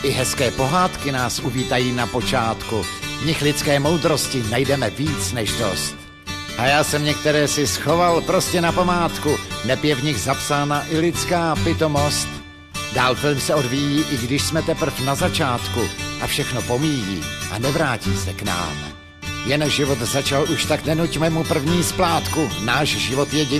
I hezké pohádky nás uvítají na počátku. V nich lidské moudrosti najdeme víc než dost. A já jsem některé si schoval prostě na památku. Neb je v nich zapsána i lidská pitomost. Dál film se odvíjí, i když jsme teprv na začátku. A všechno pomíjí a nevrátí se k nám. Jen život začal, už tak nenuťme mu první splátku. Náš život jediný